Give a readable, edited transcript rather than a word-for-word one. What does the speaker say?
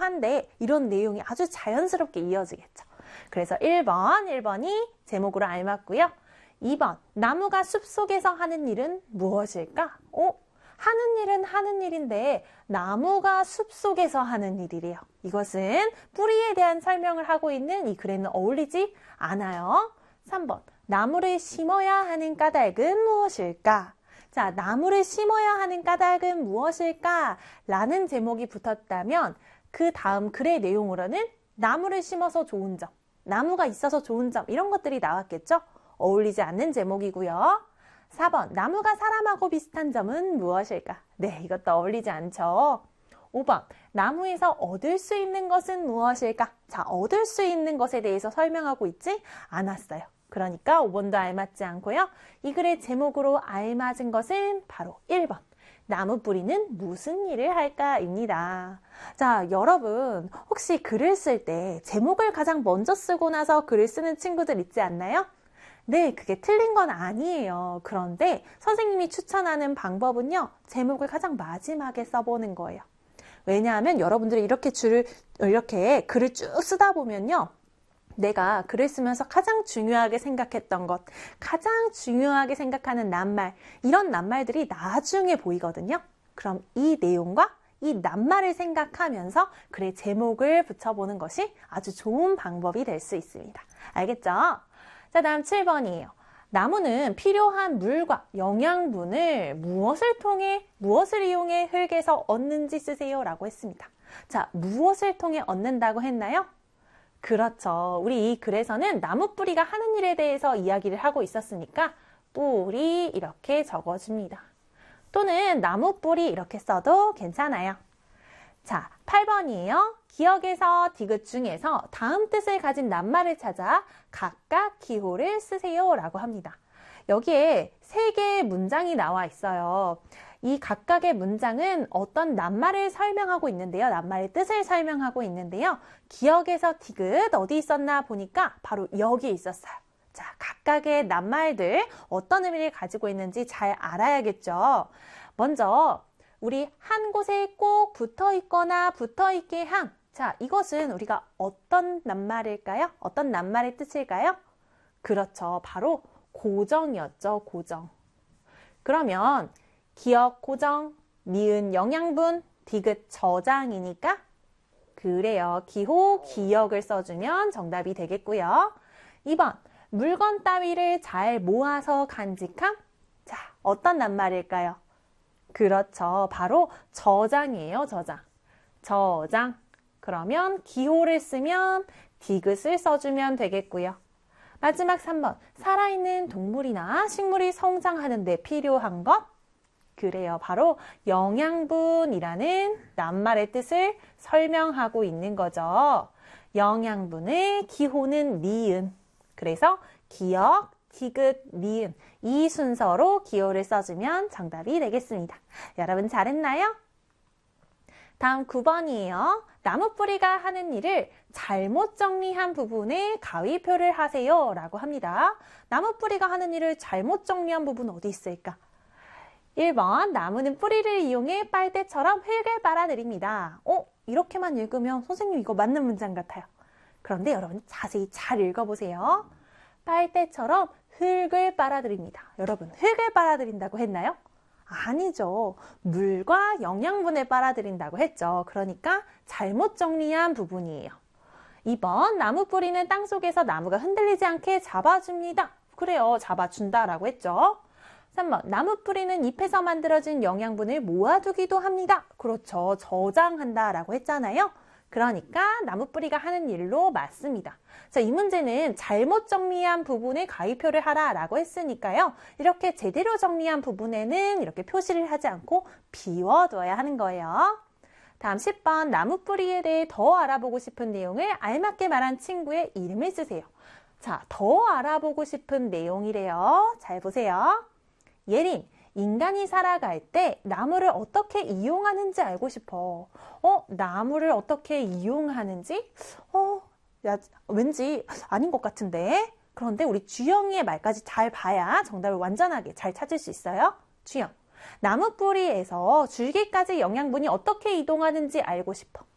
필요한데 이런 내용이 아주 자연스럽게 이어지겠죠. 그래서 1번이 제목으로 알맞고요. 2번, 나무가 숲속에서 하는 일은 무엇일까? 하는 일은 하는 일인데 나무가 숲속에서 하는 일이래요. 이것은 뿌리에 대한 설명을 하고 있는 이 글에는 어울리지 않아요. 3번, 나무를 심어야 하는 까닭은 무엇일까? 자, 나무를 심어야 하는 까닭은 무엇일까? 라는 제목이 붙었다면 그 다음 글의 내용으로는 나무를 심어서 좋은 점, 나무가 있어서 좋은 점 이런 것들이 나왔겠죠? 어울리지 않는 제목이고요. 4번, 나무가 사람하고 비슷한 점은 무엇일까? 네, 이것도 어울리지 않죠. 5번, 나무에서 얻을 수 있는 것은 무엇일까? 자, 얻을 수 있는 것에 대해서 설명하고 있지 않았어요. 그러니까 5번도 알맞지 않고요. 이 글의 제목으로 알맞은 것은 바로 1번. 나무 뿌리는 무슨 일을 할까입니다. 자, 여러분 혹시 글을 쓸 때 제목을 가장 먼저 쓰고 나서 글을 쓰는 친구들 있지 않나요? 네, 그게 틀린 건 아니에요. 그런데 선생님이 추천하는 방법은요, 제목을 가장 마지막에 써보는 거예요. 왜냐하면 여러분들이 이렇게 글을 쭉 쓰다 보면요, 내가 글을 쓰면서 가장 중요하게 생각했던 것, 가장 중요하게 생각하는 낱말, 이런 낱말들이 나중에 보이거든요. 그럼 이 내용과 이 낱말을 생각하면서 글의 제목을 붙여보는 것이 아주 좋은 방법이 될 수 있습니다. 알겠죠? 자, 다음 7번이에요. 나무는 필요한 물과 영양분을 무엇을 이용해 흙에서 얻는지 쓰세요 라고 했습니다. 자, 무엇을 통해 얻는다고 했나요? 그렇죠. 우리 이 글에서는 나무 뿌리가 하는 일에 대해서 이야기를 하고 있었으니까 뿌리 이렇게 적어줍니다. 또는 나무 뿌리 이렇게 써도 괜찮아요. 자, 8번이에요. 기역에서 디귿 중에서 다음 뜻을 가진 낱말을 찾아 각각 기호를 쓰세요 라고 합니다. 여기에 3개의 문장이 나와 있어요. 이 각각의 문장은 어떤 낱말을 설명하고 있는데요. 낱말의 뜻을 설명하고 있는데요. 기역에서 디귿 어디 있었나 보니까 바로 여기에 있었어요. 자, 각각의 낱말들 어떤 의미를 가지고 있는지 잘 알아야겠죠. 먼저 우리 한 곳에 꼭 붙어 있거나 붙어 있게 한, 자, 이것은 우리가 어떤 낱말일까요? 어떤 낱말의 뜻일까요? 그렇죠. 바로 고정이었죠. 고정. 그러면 기역 고정, 니은 영양분, 디귿 저장이니까 그래요. 기호, 기역을 써주면 정답이 되겠고요. 2번, 물건 따위를 잘 모아서 간직함. 자, 어떤 낱말일까요? 그렇죠. 바로 저장이에요. 저장. 저장. 그러면 기호를 쓰면 디귿을 써주면 되겠고요. 마지막 3번. 살아있는 동물이나 식물이 성장하는 데 필요한 것. 그래요. 바로 영양분이라는 낱말의 뜻을 설명하고 있는 거죠. 영양분의 기호는 니은. 그래서 기역, 디귿, 니은 이 순서로 기호를 써주면 정답이 되겠습니다. 여러분 잘했나요? 다음 9번이에요. 나무 뿌리가 하는 일을 잘못 정리한 부분에 가위표를 하세요 라고 합니다. 나무 뿌리가 하는 일을 잘못 정리한 부분 어디 있을까? 1번, 나무는 뿌리를 이용해 빨대처럼 흙을 빨아들입니다. 이렇게만 읽으면 선생님 이거 맞는 문장 같아요. 그런데 여러분 자세히 잘 읽어보세요. 빨대처럼 흙을 빨아들입니다. 여러분, 흙을 빨아들인다고 했나요? 아니죠. 물과 영양분을 빨아들인다고 했죠. 그러니까 잘못 정리한 부분이에요. 2번, 나무 뿌리는 땅속에서 나무가 흔들리지 않게 잡아줍니다. 그래요. 잡아준다라고 했죠. 3번, 나무 뿌리는 잎에서 만들어진 영양분을 모아두기도 합니다. 그렇죠. 저장한다라고 했잖아요. 그러니까 나무 뿌리가 하는 일로 맞습니다. 자, 이 문제는 잘못 정리한 부분에 가위표를 하라라고 했으니까요. 이렇게 제대로 정리한 부분에는 이렇게 표시를 하지 않고 비워둬야 하는 거예요. 다음 10번, 나무 뿌리에 대해 더 알아보고 싶은 내용을 알맞게 말한 친구의 이름을 쓰세요. 자, 더 알아보고 싶은 내용이래요. 잘 보세요. 예린, 인간이 살아갈 때 나무를 어떻게 이용하는지 알고 싶어. 나무를 어떻게 이용하는지? 왠지 아닌 것 같은데. 그런데 우리 주영이의 말까지 잘 봐야 정답을 완전하게 잘 찾을 수 있어요. 주영, 나무 뿌리에서 줄기까지 영양분이 어떻게 이동하는지 알고 싶어.